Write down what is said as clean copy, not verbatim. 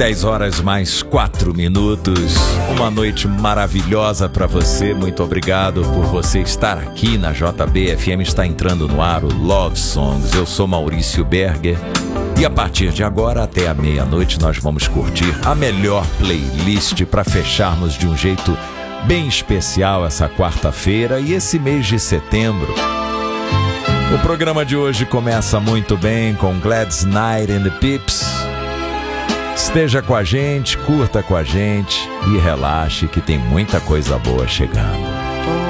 10 horas mais 4 minutos. Uma noite maravilhosa para você. Muito obrigado por você estar aqui na JB FM. Está entrando no ar o Love Songs. Eu sou Maurício Berger. E a partir de agora até a meia-noite nós vamos curtir a melhor playlist para fecharmos de um jeito bem especial essa quarta-feira e esse mês de setembro. O programa de hoje começa muito bem com Gladys Knight and the Pips. Esteja com a gente, curta com a gente e relaxe que tem muita coisa boa chegando.